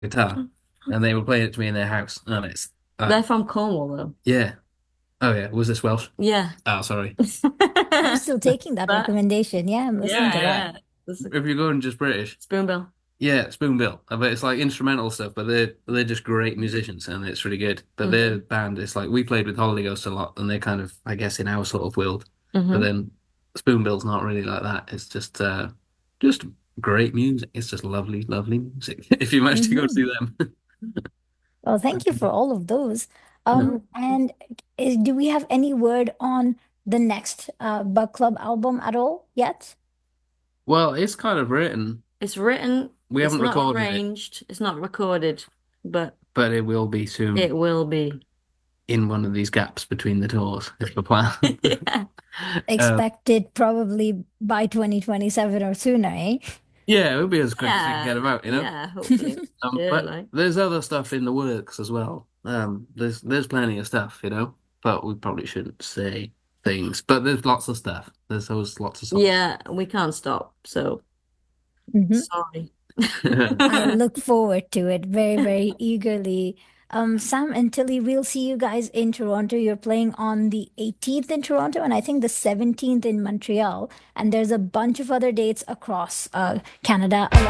guitar, and they were playing it to me in their house, and it's They're from Cornwall, though. yeah. Oh yeah, was this Welsh? Yeah. Oh, sorry. I'm still taking that But recommendation. Yeah, I'm listening yeah, to that. yeah. This is If you're going just British, Spoonbill. yeah, Spoonbill. But it's like instrumental stuff, but they're just great musicians, and it's really good. But their Hmm. band is like we played with Holiday Ghost a lot, and they're kind of I guess in our sort of world. But Hmm. then Spoonbill's not really like that. It's just great music. It's just lovely, lovely music. If you manage to go see Hmm. them. Well, thank you for all of those. No. And do we have any word on the next Bug Club album at all yet? Well, it's kind of written. It's written, We it's haven't not recorded it, arranged, it's not recorded, but but it will be soon it will be. in one of these gaps between the tours, is the plan. Yeah. Um, Expected probably by 2027 or sooner, eh? yeah, it'll be as quick as we can Yeah. get them out, you know. Yeah, hopefully. Yeah, But like. there's other stuff in the works as well. There's plenty of stuff, you know. But we probably shouldn't say things. But there's lots of stuff. There's always lots of songs. Yeah, we can't stop, so Mhm. sorry. I look forward to it very, very eagerly. Sam and Tilly, we'll see you guys in Toronto. You're playing on the 18th in Toronto and I think the 17th in Montreal. And there's a bunch of other dates across Canada.